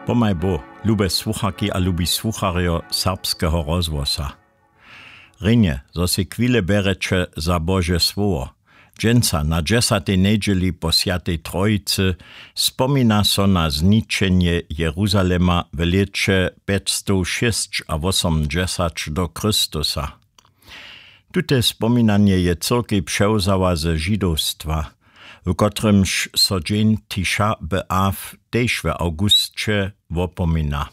Pomaj bo, lube słuchaki a lubi słuchario serbskeho rozwosa. Rinje, zo si chwile bereče za Bože słowo. Dženca na 10. nedźeli po Świętej Trojicy spomina so na zničenje Jeruzalema w leće 586 do Chrystusa. Tute spominanie je cyrkej přewzała ze żydowstwa, w kotrymż so dzień Tisza B'Av tež w Augustče wopomina.